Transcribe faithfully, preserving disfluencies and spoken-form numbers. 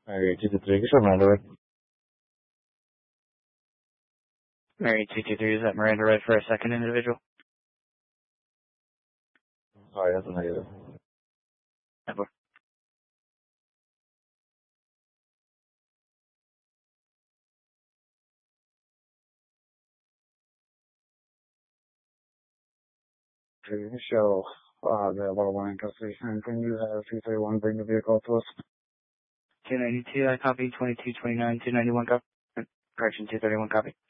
Mary two two three, get your Miranda Red. Mary two two three, is that Miranda Red for a second individual? Sorry, that's a negative. Never. Show uh, the level one in custody, and can you have two three one bring the vehicle to us? two ninety-two, I copy. twenty-two twenty-nine, two ninety-one, copy. Correction, two thirty-one, copy.